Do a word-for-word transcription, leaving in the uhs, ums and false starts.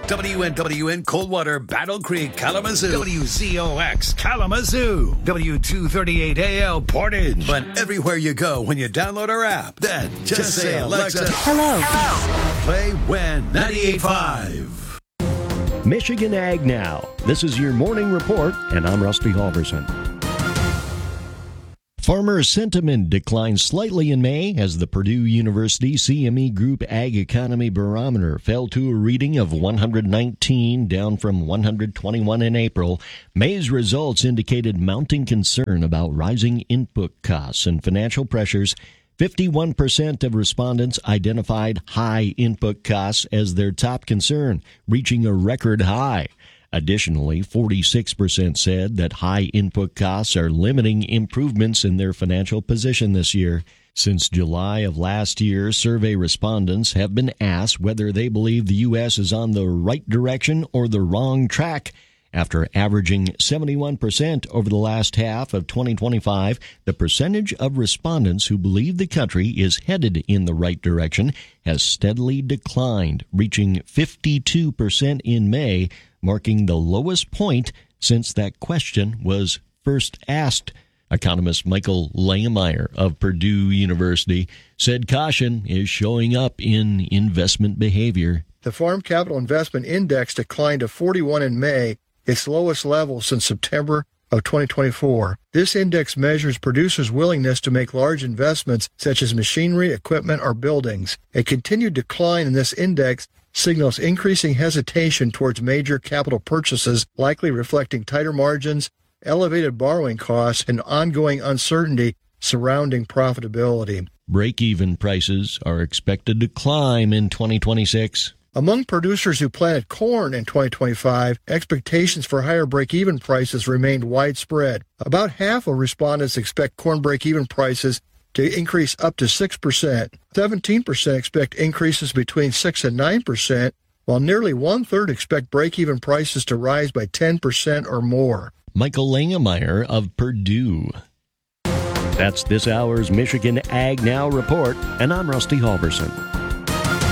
W N W N Coldwater, Battle Creek, Kalamazoo. W Z O X, Kalamazoo. W two thirty-eight A L, Portage. But everywhere you go when you download our app, then just, just say, Alexa, hello. hello. Play When ninety-eight point five. Michigan Ag Now. This is your morning report, and I'm Rusty Halverson. Farmer sentiment declined slightly in May as the Purdue University C M E Group Ag Economy Barometer fell to a reading of one hundred nineteen, down from one hundred twenty-one in April. May's results indicated mounting concern about rising input costs and financial pressures. fifty-one percent of respondents identified high input costs as their top concern, reaching a record high. Additionally, forty-six percent said that high input costs are limiting improvements in their financial position this year. Since July of last year, survey respondents have been asked whether they believe the U S is on the right direction or the wrong track. After averaging seventy-one percent over the last half of twenty twenty-five, the percentage of respondents who believe the country is headed in the right direction has steadily declined, reaching fifty-two percent in May, marking the lowest point since that question was first asked. Economist Michael Langemeier of Purdue University said caution is showing up in investment behavior. The Farm Capital Investment Index declined to forty-one in May, its lowest level since September of twenty twenty-four. This index measures producers' willingness to make large investments such as machinery, equipment, or buildings. A continued decline in this index signals increasing hesitation towards major capital purchases, likely reflecting tighter margins, elevated borrowing costs, and ongoing uncertainty surrounding profitability. Break-even prices are expected to climb in twenty twenty-six. Among producers who planted corn in twenty twenty-five, expectations for higher break-even prices remained widespread. About half of respondents expect corn break-even prices to increase up to six percent. seventeen percent expect increases between six and nine percent, while nearly one-third expect break-even prices to rise by ten percent or more. Michael Langemeier of Purdue. That's this hour's Michigan Ag Now report, and I'm Rusty Halverson.